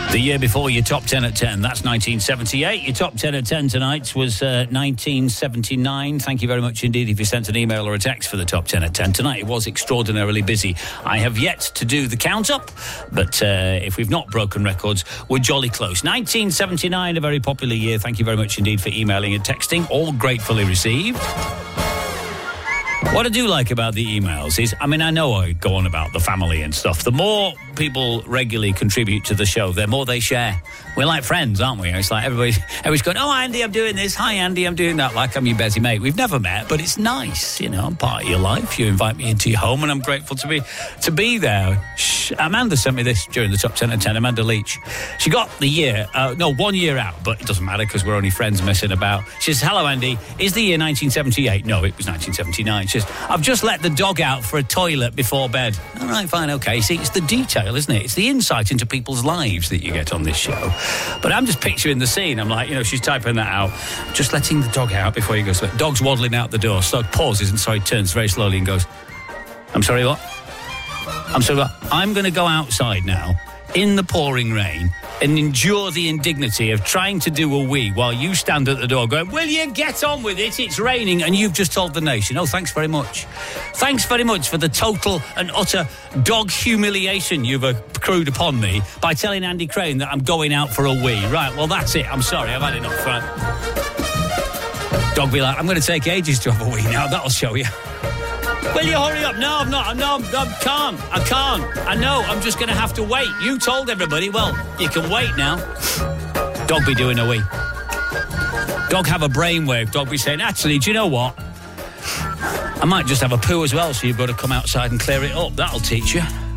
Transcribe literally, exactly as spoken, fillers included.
The year before your top ten at ten, that's nineteen seventy-eight. Your top ten at ten tonight was uh, nineteen seventy-nine. Thank you very much indeed if you sent an email or a text for the top ten at ten. Tonight it was extraordinarily busy. I have yet to do the count-up, but uh, if we've not broken records, we're jolly close. nineteen seventy-nine, a very popular year. Thank you very much indeed for emailing and texting. All gratefully received. What I do like about the emails is, I mean, I know I go on about the family and stuff. The more people regularly contribute to the show, the more they share. We're like friends, aren't we? It's like everybody, everybody's going, oh, Andy, I'm doing this. Hi, Andy, I'm doing that. Like I'm your busy mate. We've never met, but it's nice. You know, I'm part of your life. You invite me into your home, and I'm grateful to be to be there. Shh. Amanda sent me this during the top ten at ten. Amanda Leach. She got the year, uh, no, one year out, but it doesn't matter because we're only friends messing about. She says, hello, Andy. Is the year nineteen seventy-eight? No, it was nineteen seventy-nine. She says, I've just let the dog out for a toilet before bed. All right, fine, okay. See, it's the detail, isn't it? It's the insight into people's lives that you get on this show. But I'm just picturing the scene. I'm like, you know, she's typing that out. Just letting the dog out before he goes to bed. Dog's waddling out the door. So pauses and sorry, turns very slowly and goes, I'm sorry, what? I'm sorry, what? I'm going to go outside now in the pouring rain and endure the indignity of trying to do a wee while you stand at the door going, will you get on with it? It's raining, and you've just told the nation. Oh, thanks very much. Thanks very much for the total and utter dog humiliation you've accrued upon me by telling Andy Crane that I'm going out for a wee. Right, well, that's it. I'm sorry, I've had enough. Right. Dog be like, I'm going to take ages to have a wee now. That'll show you. Will you hurry up? No, I'm not. I'm not. I can't. I can't. I know. I'm just going to have to wait. You told everybody. Well, you can wait now. Dog be doing a wee. Dog have a brainwave. Dog be saying, actually, do you know what? I might just have a poo as well, so you've got to come outside and clear it up. That'll teach you.